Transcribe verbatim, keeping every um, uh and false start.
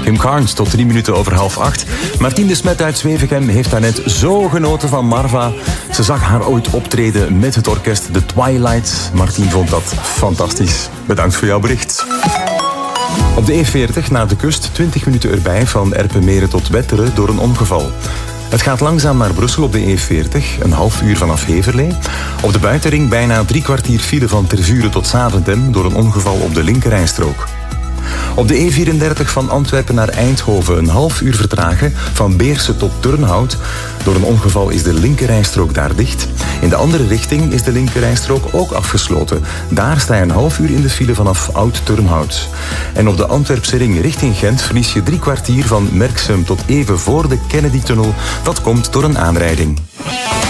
Wim Carnes tot drie minuten over half acht. Martien de Smet uit Zwevegem heeft daarnet zo genoten van Marva. Ze zag haar ooit optreden met het orkest The Twilight. Martien vond dat fantastisch. Bedankt voor jouw bericht. Op de E veertig naar de kust, twintig minuten erbij van Erpenmeren tot Wetteren door een ongeval. Het gaat langzaam naar Brussel op de E veertig, een half uur vanaf Heverlee. Op de buitenring bijna drie kwartier file van Tervuren tot Zaventem door een ongeval op de linkerrijstrook. Op de E vierendertig van Antwerpen naar Eindhoven een half uur vertragen van Beerse tot Turnhout. Door een ongeval is de linkerrijstrook daar dicht. In de andere richting is de linkerrijstrook ook afgesloten. Daar sta je een half uur in de file vanaf Oud-Turnhout. En op de Antwerpse ring richting Gent verlies je drie kwartier van Merksem tot even voor de Kennedy-tunnel. Dat komt door een aanrijding.